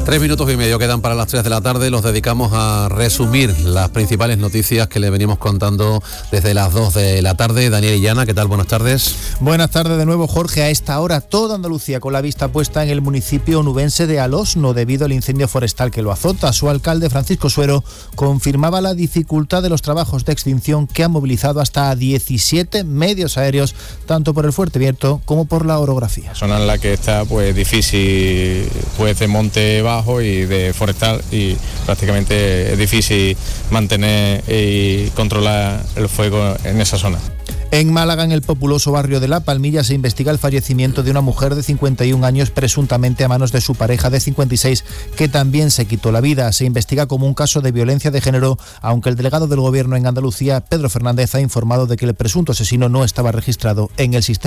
3 minutos y medio quedan para las 3 de la tarde. Los dedicamos a resumir las principales noticias que le venimos contando desde las 2 de la tarde. Daniel Illana, ¿qué tal? Buenas tardes. Buenas tardes de nuevo, Jorge. A esta hora toda Andalucía con la vista puesta en el municipio onubense de Alosno debido al incendio forestal que lo azota. Su alcalde, Francisco Suero, confirmaba la dificultad de los trabajos de extinción que han movilizado hasta 17 medios aéreos, tanto por el fuerte viento como por la orografía. Zona en la que está pues difícil, pues de monte bajo y de forestal, y prácticamente es difícil mantener y controlar el fuego en esa zona. En Málaga, en el populoso barrio de La Palmilla, se investiga el fallecimiento de una mujer de 51 años, presuntamente a manos de su pareja de 56, que también se quitó la vida. Se investiga como un caso de violencia de género, aunque el delegado del Gobierno en Andalucía, Pedro Fernández, ha informado de que el presunto asesino no estaba registrado en el sistema